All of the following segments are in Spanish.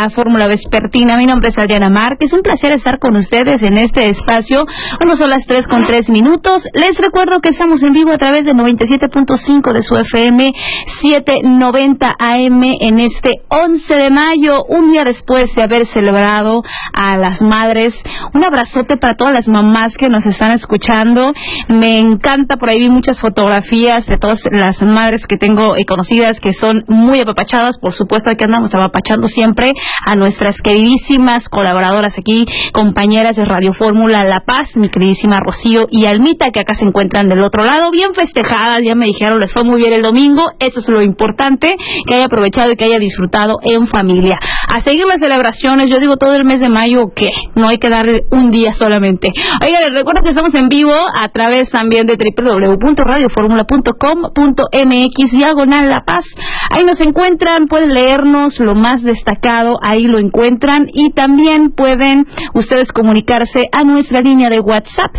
la Fórmula Vespertina. Mi nombre es Adriana Márquez. Un placer estar con ustedes en este espacio. Bueno, son las 3:03. Les recuerdo que estamos en vivo a través de 97.5 de su FM 790 AM en este 11 de mayo, un día después de haber celebrado a las madres. Un abrazote para todas las mamás que nos están escuchando. Me encanta, por ahí vi muchas fotografías de todas las madres que tengo conocidas que son muy apapachadas. Por supuesto que andamos apapachando siempre a nuestras queridísimas colaboradoras aquí, compañeras de Radio Fórmula La Paz, mi queridísima Rocío y Almita, que acá se encuentran del otro lado, bien festejadas. Ya me dijeron, les fue muy bien el domingo. Eso es lo importante, que haya aprovechado y que haya disfrutado en familia. A seguir las celebraciones, yo digo todo el mes de mayo, que no hay que darle un día solamente. Oigan, les recuerdo que estamos en vivo a través también de www.radioformula.com.mx/La Paz. Ahí nos encuentran, pueden leernos lo más destacado, ahí lo encuentran, y también pueden ustedes comunicarse a nuestra línea de WhatsApp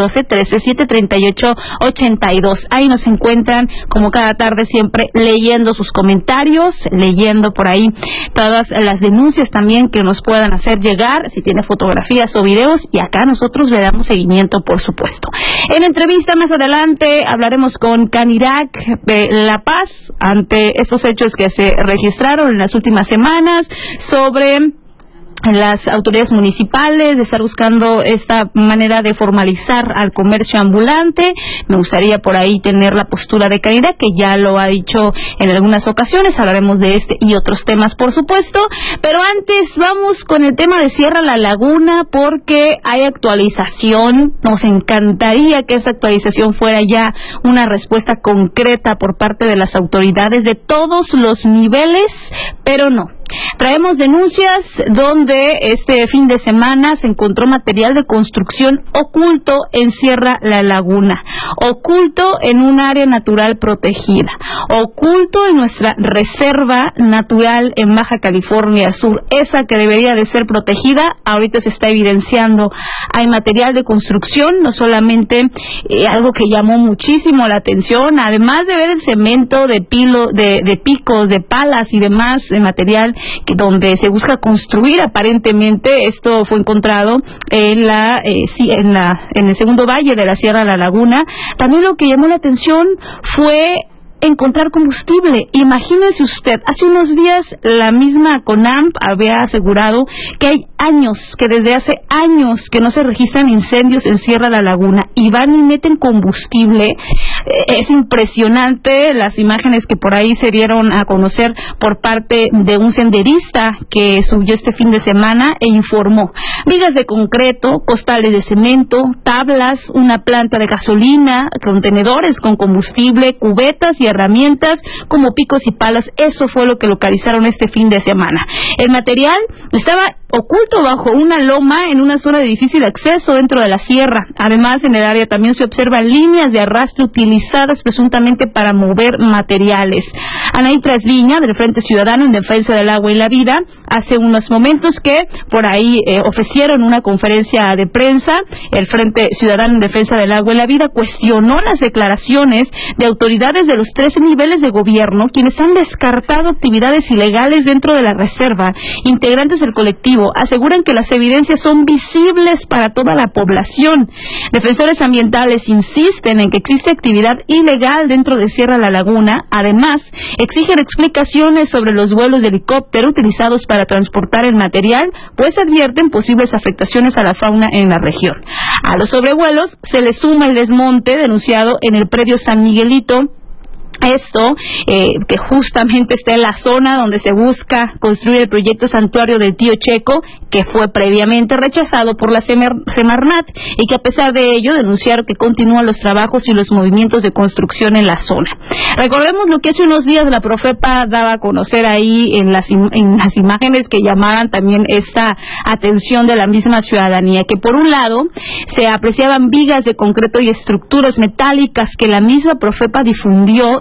612-137-3882. Ahí nos encuentran como cada tarde, siempre leyendo sus comentarios, leyendo por ahí todas las denuncias también que nos puedan hacer llegar, si tiene fotografías o videos, y acá nosotros le damos seguimiento, por supuesto. En entrevista más adelante hablaremos con Canirac de La Paz ante estos hechos que se registraron en las últimas semanas sobre las autoridades municipales de estar buscando esta manera de formalizar al comercio ambulante. Me gustaría por ahí tener la postura de Canirac, que ya lo ha dicho en algunas ocasiones. Hablaremos de este y otros temas, por supuesto, pero antes vamos con el tema de Sierra La Laguna, porque hay actualización. Nos encantaría que esta actualización fuera ya una respuesta concreta por parte de las autoridades de todos los niveles, pero no. Traemos denuncias donde este fin de semana se encontró material de construcción oculto en Sierra La Laguna, oculto en un área natural protegida, oculto en nuestra reserva natural en Baja California Sur, esa que debería de ser protegida. Ahorita se está evidenciando, hay material de construcción, no solamente algo que llamó muchísimo la atención, además de ver el cemento de picos, de palas y demás material donde se busca construir. Aparentemente esto fue encontrado en el segundo valle de la Sierra La Laguna. También lo que llamó la atención fue encontrar combustible. Imagínense usted, hace unos días la misma CONAMP había asegurado que hay años, que desde hace años que no se registran incendios en Sierra La Laguna, y van y meten combustible. Es impresionante las imágenes que por ahí se dieron a conocer por parte de un senderista que subió este fin de semana e informó vigas de concreto, costales de cemento, tablas, una planta de gasolina, contenedores con combustible, cubetas y herramientas como picos y palas. Eso fue lo que localizaron este fin de semana. El material estaba oculto bajo una loma en una zona de difícil acceso dentro de la sierra. Además, en el área también se observan líneas de arrastre utilizadas presuntamente para mover materiales. Anaí Trasviña, del Frente Ciudadano en Defensa del Agua y la Vida, hace unos momentos que por ahí ofrecieron una conferencia de prensa. El Frente Ciudadano en Defensa del Agua y la Vida cuestionó las declaraciones de autoridades de los 13 niveles de gobierno, quienes han descartado actividades ilegales dentro de la reserva. Integrantes del colectivo aseguran que las evidencias son visibles para toda la población. Defensores ambientales insisten en que existe actividad ilegal dentro de Sierra La Laguna. Además, exigen explicaciones sobre los vuelos de helicóptero utilizados para transportar el material, pues advierten posibles afectaciones a la fauna en la región. A los sobrevuelos se le suma el desmonte denunciado en el predio San Miguelito. Esto, que justamente está en la zona donde se busca construir el proyecto Santuario del Tío Checo, que fue previamente rechazado por la Semarnat, y que a pesar de ello denunciaron que continúan los trabajos y los movimientos de construcción en la zona. Recordemos lo que hace unos días la Profepa daba a conocer ahí en las imágenes que llamaban también esta atención de la misma ciudadanía, que por un lado se apreciaban vigas de concreto y estructuras metálicas que la misma Profepa difundió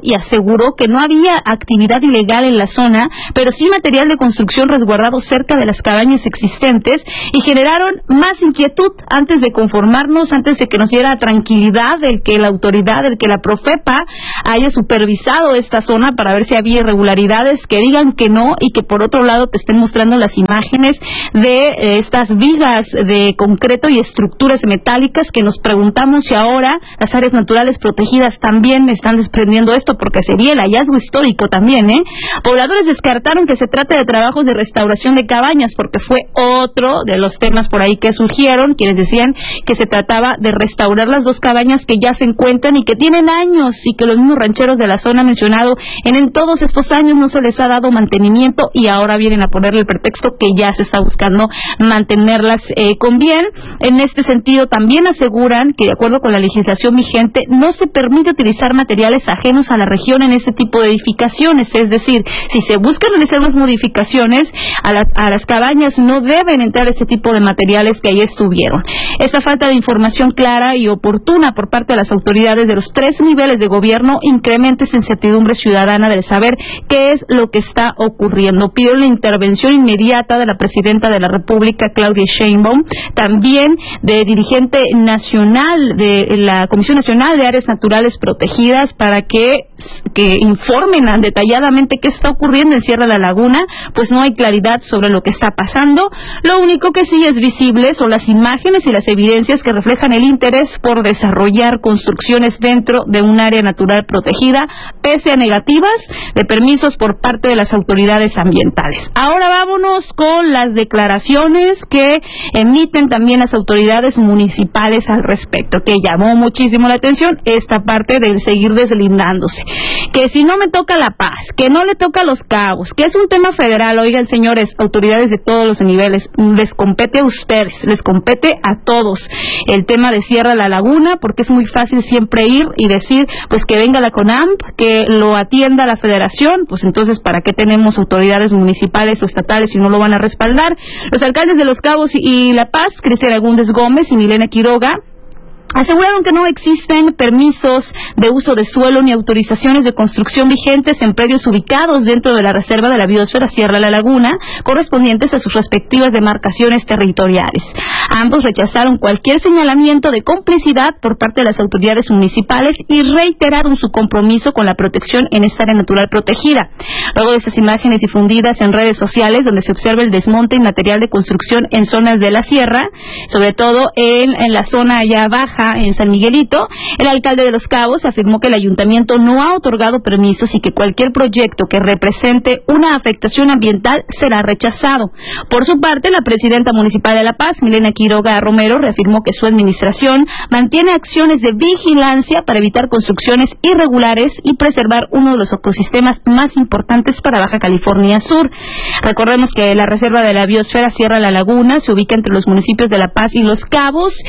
y aseguró que no había actividad ilegal en la zona, pero sí material de construcción resguardado cerca de las cabañas existentes, y generaron más inquietud antes de conformarnos, antes de que nos diera tranquilidad el que la autoridad, el que la Profepa haya supervisado esta zona para ver si había irregularidades, que digan que no, y que por otro lado te estén mostrando las imágenes de estas vigas de concreto y estructuras metálicas, que nos preguntamos si ahora las áreas naturales protegidas también están desprendiendo esto, porque sería el hallazgo histórico también, ¿eh? Pobladores descartaron que se trate de trabajos de restauración de cabañas, porque fue otro de los temas por ahí que surgieron, quienes decían que se trataba de restaurar las 2 cabañas que ya se encuentran y que tienen años, y que los mismos rancheros de la zona han mencionado en todos estos años no se les ha dado mantenimiento, y ahora vienen a ponerle el pretexto que ya se está buscando mantenerlas con bien. En este sentido, también aseguran que de acuerdo con la legislación vigente no se permite utilizar materiales ajenos a la región en este tipo de edificaciones, es decir, si se buscan realizar más modificaciones a las cabañas, no deben entrar este tipo de materiales que ahí estuvieron. Esa falta de información clara y oportuna por parte de las autoridades de los 3 niveles de gobierno incrementa esta incertidumbre ciudadana del saber qué es lo que está ocurriendo. Pidió la intervención inmediata de la presidenta de la República, Claudia Sheinbaum, también de dirigente nacional de la Comisión Nacional de Áreas Naturales Protegidas, para que informen detalladamente qué está ocurriendo en Sierra de la Laguna, pues no hay claridad sobre lo que está pasando. Lo único que sí es visible son las imágenes y las evidencias que reflejan el interés por desarrollar construcciones dentro de un área natural protegida, pese a negativas de permisos por parte de las autoridades ambientales. Ahora vámonos con las declaraciones que emiten también las autoridades municipales al respecto, que llamó muchísimo la atención esta parte del seguir deslindándose. Que si no me toca La Paz, que no le toca a Los Cabos, que es un tema federal. Oigan, señores, autoridades de todos los niveles, les compete a ustedes, les compete a todos el tema de Sierra de la Laguna, porque es muy fácil siempre ir y decir, pues que venga la CONAMP, que lo atienda la federación, pues entonces ¿para qué tenemos autoridades municipales o estatales si no lo van a respaldar? Los alcaldes de Los Cabos y La Paz, Cristian Agúndez Gómez y Milena Quiroga, aseguraron que no existen permisos de uso de suelo ni autorizaciones de construcción vigentes en predios ubicados dentro de la Reserva de la Biosfera Sierra de la Laguna, correspondientes a sus respectivas demarcaciones territoriales. Ambos rechazaron cualquier señalamiento de complicidad por parte de las autoridades municipales y reiteraron su compromiso con la protección en esta área natural protegida. Luego de estas imágenes difundidas en redes sociales, donde se observa el desmonte y material de construcción en zonas de la sierra, sobre todo en la zona allá baja, en San Miguelito, el alcalde de Los Cabos afirmó que el ayuntamiento no ha otorgado permisos y que cualquier proyecto que represente una afectación ambiental será rechazado. Por su parte, la presidenta municipal de La Paz, Milena Quiroga Romero, reafirmó que su administración mantiene acciones de vigilancia para evitar construcciones irregulares y preservar uno de los ecosistemas más importantes para Baja California Sur. Recordemos que la Reserva de la Biosfera Sierra de la Laguna se ubica entre los municipios de La Paz y Los Cabos,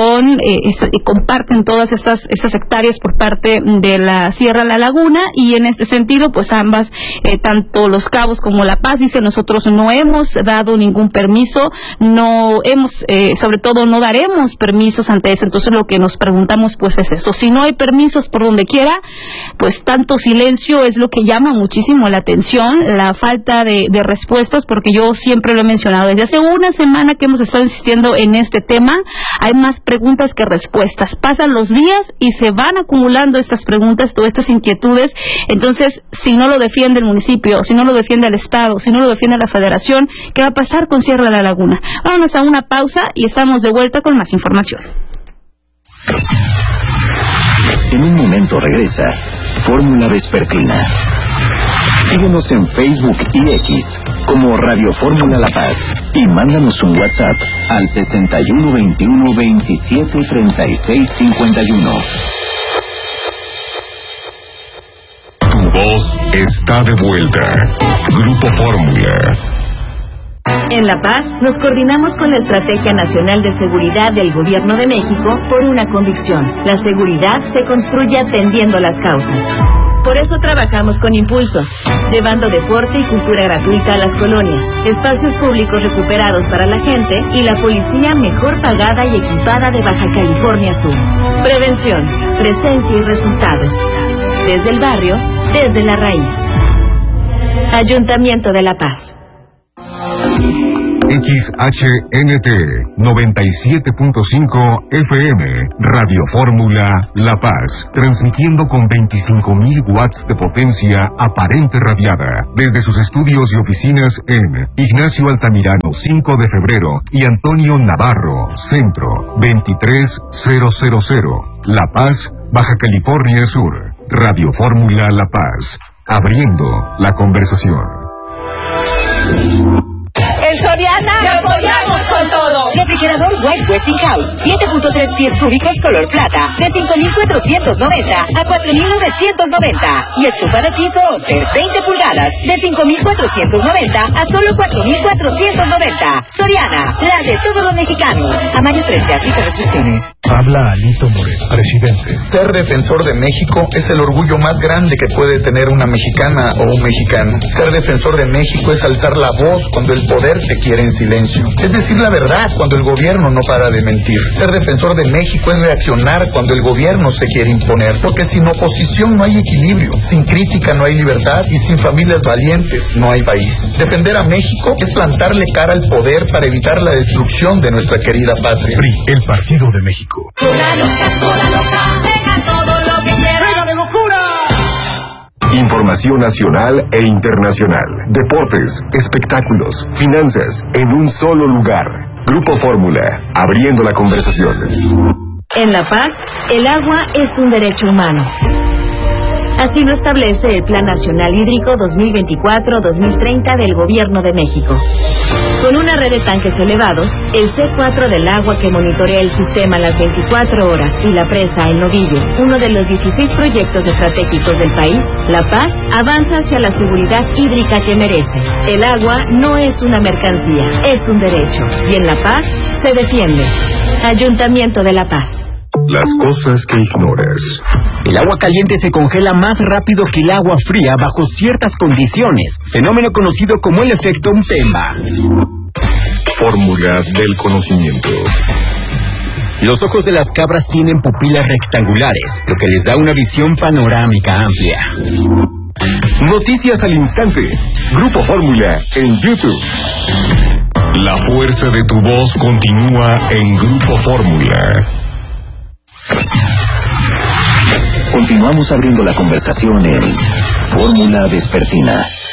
comparten todas estas hectáreas por parte de la Sierra de la Laguna, y en este sentido, pues ambas, tanto Los Cabos como La Paz, dicen, nosotros no hemos dado ningún permiso, no hemos, sobre todo no daremos permisos ante eso. Entonces lo que nos preguntamos pues es eso, si no hay permisos por donde quiera, pues tanto silencio es lo que llama muchísimo la atención, la falta de respuestas, porque yo siempre lo he mencionado, desde hace una semana que hemos estado insistiendo en este tema, hay más preguntas que respuestas. Pasan los días y se van acumulando estas preguntas, todas estas inquietudes. Entonces, si no lo defiende el municipio, si no lo defiende el Estado, si no lo defiende la Federación, ¿qué va a pasar con Sierra de la Laguna? Vámonos a una pausa y estamos de vuelta con más información. En un momento regresa Fórmula Vespertina. Síguenos en Facebook y X como Radio Fórmula La Paz y mándanos un WhatsApp al 61 21 27 36 51. Tu voz está de vuelta. Grupo Fórmula. En La Paz nos coordinamos con la Estrategia Nacional de Seguridad del Gobierno de México por una convicción: la seguridad se construye atendiendo las causas. Por eso trabajamos con Impulso, llevando deporte y cultura gratuita a las colonias, espacios públicos recuperados para la gente y la policía mejor pagada y equipada de Baja California Sur. Prevención, presencia y resultados. Desde el barrio desde la raíz. Ayuntamiento de La Paz. XHNT 97.5 FM, Radio Fórmula La Paz, transmitiendo con 25.000 watts de potencia aparente radiada, desde sus estudios y oficinas en Ignacio Altamirano 5 de febrero y Antonio Navarro, Centro 23000, La Paz, Baja California Sur. Radio Fórmula La Paz, abriendo la conversación. En Soriana ¡te apoyamos con todo! Refrigerador White Westinghouse, 7.3 pies cúbicos color plata, de 5.490 a 4.990. Y estufa de piso Oster, 20 pulgadas, de 5.490 a solo 4.490. Soriana, la de todos los mexicanos. A mayo 13, aplica restricciones. Habla Alito Moreno, presidente. Ser defensor de México es el orgullo más grande que puede tener una mexicana o un mexicano. Ser defensor de México es alzar la voz cuando el poder te quiere en silencio. Es decir la verdad cuando el gobierno no para de mentir. Ser defensor de México es reaccionar cuando el gobierno se quiere imponer. Porque sin oposición no hay equilibrio, sin crítica no hay libertad y sin familias valientes no hay país. Defender a México es plantarle cara al poder para evitar la destrucción de nuestra querida patria. PRI, el Partido de México. Toda loca, deja todo lo que quieras. ¡Venga de locura! Información nacional e internacional, deportes, espectáculos, finanzas, en un solo lugar. Grupo Fórmula, abriendo la conversación. En La Paz, el agua es un derecho humano. Así lo establece el Plan Nacional Hídrico 2024-2030 del Gobierno de México. Con una red de tanques elevados, el C4 del agua que monitorea el sistema las 24 horas y la presa El Novillo, uno de los 16 proyectos estratégicos del país, La Paz avanza hacia la seguridad hídrica que merece. El agua no es una mercancía, es un derecho. Y en La Paz se defiende. Ayuntamiento de La Paz. Las cosas que ignoras. El agua caliente se congela más rápido que el agua fría bajo ciertas condiciones, fenómeno conocido como el efecto Mpemba. Fórmula del conocimiento. Los ojos de las cabras tienen pupilas rectangulares, lo que les da una visión panorámica amplia. Noticias al instante. Grupo Fórmula en YouTube. La fuerza de tu voz continúa en Grupo Fórmula. Continuamos abriendo la conversación en Fórmula Vespertina.